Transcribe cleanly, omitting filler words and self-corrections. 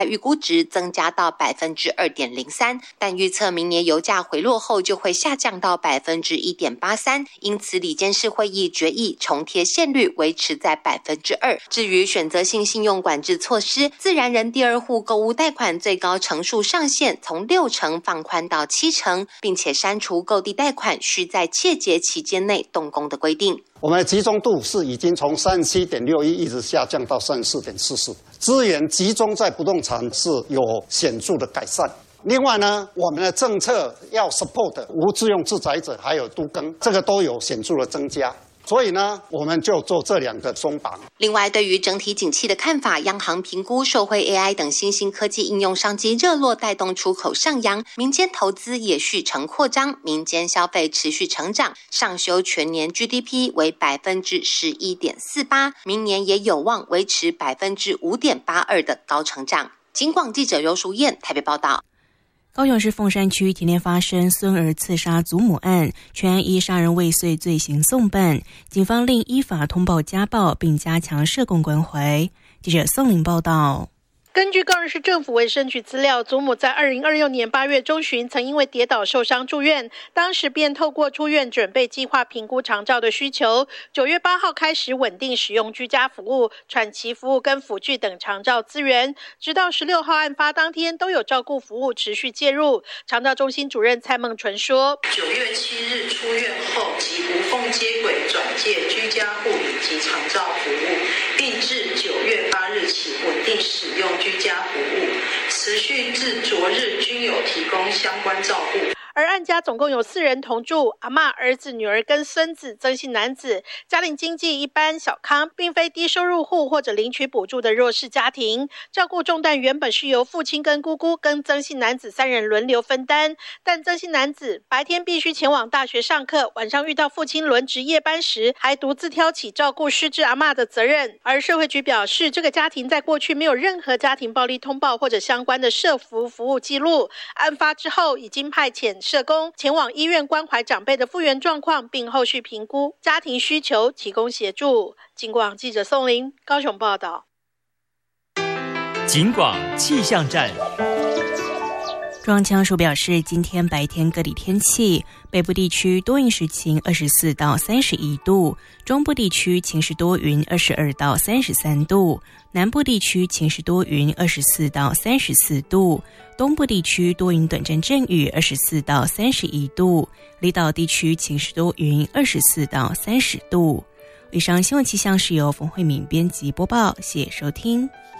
预估值增加到 2.03%， 但预测明年油价回落后就会下降到 1.83%， 因此理监事会议决议重贴现率维持在 2%。 至于选择性信用管制措施，自然人第二户购屋贷款最高成数上限从6成放宽到7成，并且删除购地贷款需在切结期间内动工的规定。 我们的集中度是已经从 37.61 一直下降到 34.44， 资源集中在不动产是有显著的改善。另外呢，我们的政策要 support 无自用住宅者还有都更，这个都有显著的增加。所以呢，我们就做这2个松绑。 另外，对于整体景气的看法，央行评估受惠 AI 等新兴科技应用商机热络，带动出口上扬，民间投资也续成扩张，民间消费持续成长，上修全年 GDP 为 11.48%， 明年也有望维持 5.82% 的高成长。警广记者尤淑燕台北报道。 高雄市凤山区前天发生孙儿刺杀祖母案，全案依杀人未遂罪行送办，警方另依法通报家暴，并加强社工关怀。记者宋玲报道。 根据高雄市政府卫生局资料，祖母在2026年8月中旬曾因为跌倒受伤住院，当时便透过出院准备计划评估长照的需求，9月8号开始稳定使用居家服务、喘息服务跟辅具等长照资源，直到16号案发当天都有照顾服务持续介入。长照中心主任蔡孟纯说 ，9月7日出院后即无缝接轨转介居家护理及长照服务，并至9月8日起稳定使用居家服务，持续至昨日均有提供相关照顾。 而案家总共有4人同住，阿嬷、儿子、女儿跟孙子，曾姓男子，家庭经济一般小康，并非低收入户或者领取补助的弱势家庭。照顾重担原本是由父亲跟姑姑跟曾姓男子3人轮流分担，但曾姓男子白天必须前往大学上课，晚上遇到父亲轮值夜班时，还独自挑起照顾失智阿嬷的责任。而社会局表示，这个家庭在过去没有任何家庭暴力通报或者相关的社福服务记录，案发之后已经派遣社工前往医院关怀长辈的复原状况，并后续评估家庭需求，提供协助。警广记者宋玲高雄报道。 警广气象站。 中央气象署表示，今天白天各地天气，北部地区多云时晴24到31度，中部地区晴时多云22到33度，南部地区晴时多云24到34度，东部地区多云短暂阵雨24到31度，离岛地区晴时多云24到30度。以上新闻气象是由冯慧敏编辑播报，谢谢收听。